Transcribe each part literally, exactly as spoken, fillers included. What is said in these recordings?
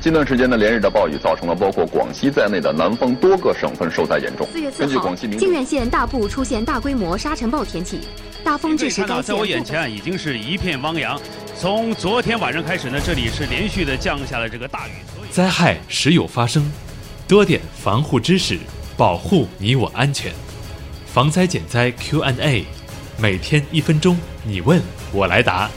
近段时间的连日的暴雨造成了包括广西在内的南方多个省份受灾严重。 四月四号，靖远县大部出现大规模沙尘暴天气，大风致使该县。 在我眼前已经是一片汪洋。从昨天晚上开始呢，这里是连续的降下了这个大雨。 灾害时有发生，多点防护知识，保护你我安全。防灾减灾 Q and A， 每天一分钟，你问我来答。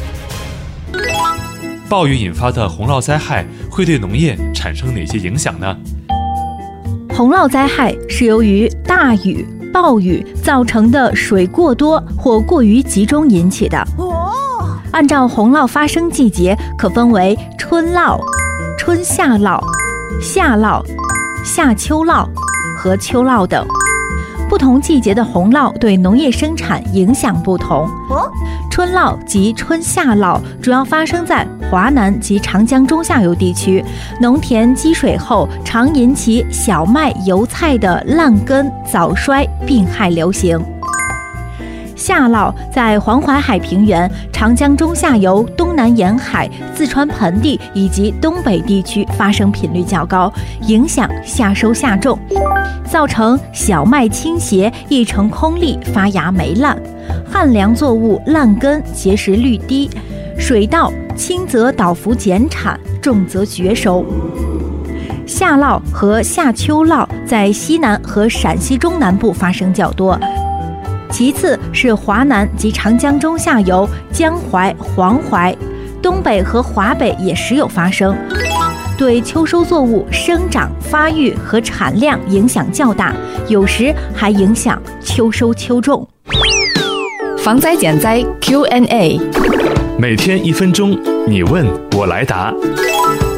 暴雨引发的洪涝灾害会对农业产生哪些影响呢？ 洪涝灾害是由于大雨、暴雨造成的水过多或过于集中引起的。按照洪涝发生季节，可分为春涝、春夏涝、夏涝、夏秋涝和秋涝等。不同季节的洪涝对农业生产影响不同。春涝及春夏涝主要发生在华南及长江中下游地区，农田积水后常引起小麦、油菜的烂根、早衰、病害流行。夏涝在黄淮海平原、长江中下游、东南沿海、四川盆地以及东北地区发生频率较高，影响夏收夏种，造成小麦倾斜、一成空粒、发芽霉烂，旱粮作物烂根、结实率低，水稻轻则倒伏减产，重则绝收。夏涝和夏秋涝在西南和陕西中南部发生较多，其次是华南及长江中下游、江淮、黄淮，东北和华北也时有发生，对秋收作物生长、发育和产量影响较大，有时还影响秋收秋种。 防灾减灾 Q and A， 每天一分钟，你问我来答。